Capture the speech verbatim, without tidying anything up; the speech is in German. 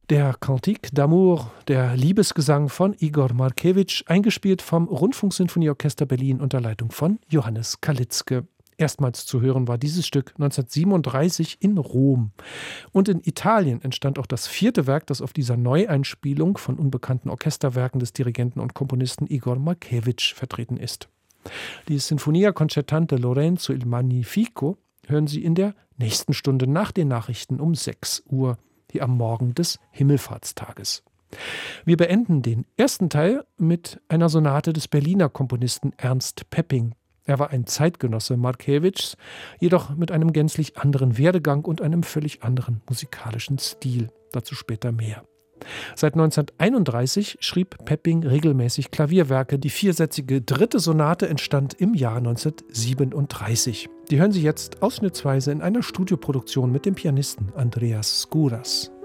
Der Cantique d'amour, der Liebesgesang von Igor Markewitsch, eingespielt vom Rundfunksinfonieorchester Berlin unter Leitung von Johannes Kalitzke. Erstmals zu hören war dieses Stück neunzehnhundertsiebenunddreißig in Rom. Und in Italien entstand auch das vierte Werk, das auf dieser Neueinspielung von unbekannten Orchesterwerken des Dirigenten und Komponisten Igor Markewitsch vertreten ist. Die Sinfonia Concertante Lorenzo il Magnifico hören Sie in der nächsten Stunde nach den Nachrichten um sechs Uhr. Hier am Morgen des Himmelfahrtstages. Wir beenden den ersten Teil mit einer Sonate des Berliner Komponisten Ernst Pepping. Er war ein Zeitgenosse Markewitschs, jedoch mit einem gänzlich anderen Werdegang und einem völlig anderen musikalischen Stil. Dazu später mehr. Seit neunzehnhunderteinunddreißig schrieb Pepping regelmäßig Klavierwerke. Die viersätzige dritte Sonate entstand im Jahr neunzehnhundertsiebenunddreißig. Die hören Sie jetzt ausschnittsweise in einer Studioproduktion mit dem Pianisten Andreas Skouras.